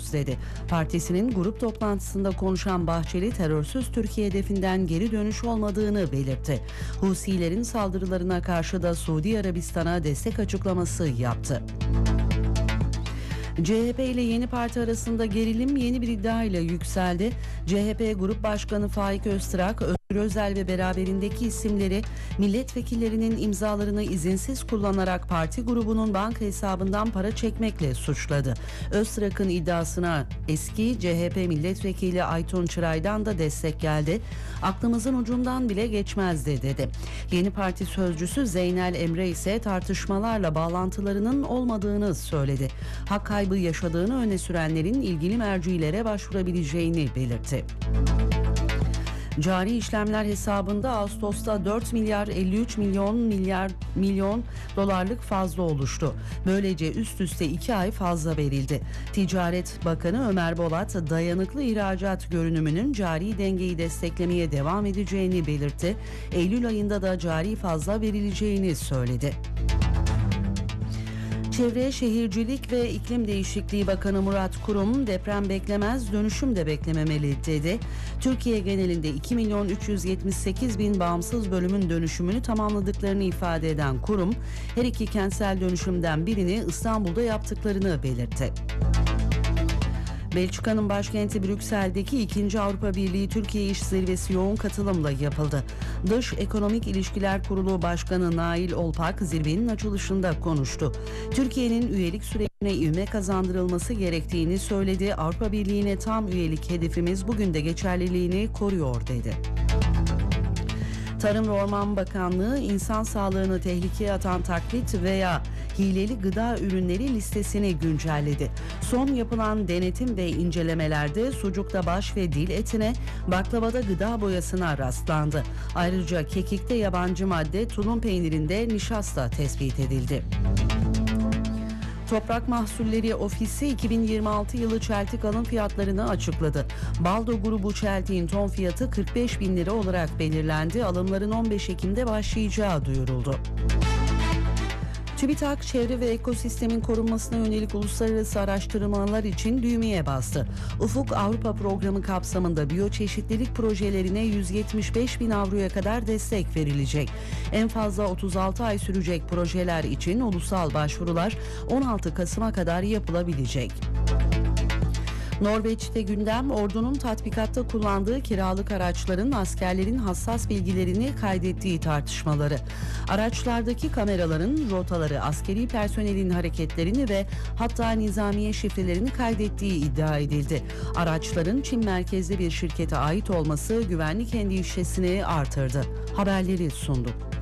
bekliyoruz dedi. Partisinin grup toplantısında konuşan Bahçeli, terörsüz Türkiye hedefinden geri dönüş olmadığını belirtti. Husilerin saldırılarına karşı da Suudi Arabistan'a destek açıklaması yaptı. CHP ile Yeni Parti arasında gerilim yeni bir iddia ile yükseldi. CHP Grup Başkanı Faik Öztürk, Özgür Özel ve beraberindeki isimleri milletvekillerinin imzalarını izinsiz kullanarak parti grubunun banka hesabından para çekmekle suçladı. Öztürk'ün iddiasına eski CHP milletvekili Aytun Çıray'dan da destek geldi. Aklımızın ucundan bile geçmezdi dedi. Yeni Parti sözcüsü Zeynel Emre ise tartışmalarla bağlantılarının olmadığını söyledi. Hak kaybı yaşadığını öne sürenlerin ilgili mercilere başvurabileceğini belirtti. Cari işlemler hesabında Ağustos'ta 4 milyar 53 milyon dolarlık fazla oluştu. Böylece üst üste 2 ay fazla verildi. Ticaret Bakanı Ömer Bolat, dayanıklı ihracat görünümünün cari dengeyi desteklemeye devam edeceğini belirtti. Eylül ayında da cari fazla verileceğini söyledi. Çevre, Şehircilik ve İklim Değişikliği Bakanı Murat Kurum, deprem beklemez, dönüşüm de beklememeli dedi. Türkiye genelinde 2.378.000 bağımsız bölümün dönüşümünü tamamladıklarını ifade eden Kurum, her iki kentsel dönüşümden birini İstanbul'da yaptıklarını belirtti. Belçika'nın başkenti Brüksel'deki 2. Avrupa Birliği Türkiye İş Zirvesi yoğun katılımla yapıldı. Dış Ekonomik İlişkiler Kurulu Başkanı Nail Olpak zirvenin açılışında konuştu. Türkiye'nin üyelik sürecine ivme kazandırılması gerektiğini söyledi. Avrupa Birliği'ne tam üyelik hedefimiz bugün de geçerliliğini koruyor dedi. Tarım ve Orman Bakanlığı insan sağlığını tehlikeye atan taklit veya hileli gıda ürünleri listesini güncelledi. Son yapılan denetim ve incelemelerde sucukta baş ve dil etine, baklavada gıda boyasına rastlandı. Ayrıca kekikte yabancı madde, tulum peynirinde nişasta tespit edildi. Toprak Mahsulleri Ofisi 2026 yılı çeltik alım fiyatlarını açıkladı. Baldo grubu çeltiğin ton fiyatı 45 bin lira olarak belirlendi. Alımların 15 Ekim'de başlayacağı duyuruldu. TÜBİTAK, çevre ve ekosistemin korunmasına yönelik uluslararası araştırmalar için düğmeye bastı. Ufuk Avrupa Programı kapsamında biyoçeşitlilik projelerine 175 bin avroya kadar destek verilecek. En fazla 36 ay sürecek projeler için ulusal başvurular 16 Kasım'a kadar yapılabilecek. Norveç'te gündem, ordunun tatbikatta kullandığı kiralık araçların askerlerin hassas bilgilerini kaydettiği tartışmaları. Araçlardaki kameraların rotaları, askeri personelin hareketlerini ve hatta nizamiye şifrelerini kaydettiği iddia edildi. Araçların Çin merkezli bir şirkete ait olması güvenlik endişesini artırdı. Haberleri sunduk.